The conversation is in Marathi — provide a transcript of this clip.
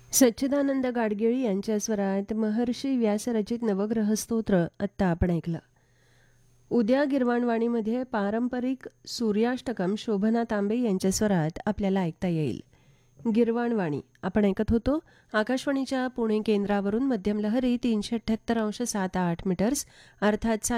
सच्चिदानंद गाडगिळ यांच्या स्वरात महर्षी व्यासरचित नवग्रह स्तोत्र आत्ता आपण ऐकलं. उद्या गिरवाणवाणीमध्ये पारंपरिक सूर्याष्टकम शोभना तांबे यांच्या स्वरात आपल्याला ऐकता येईल. गिरवाणवाणी आपण ऐकत होतो आकाशवाणीच्या पुणे केंद्रावरून. मध्यम लहरी 378.7 मीटर्स अर्थात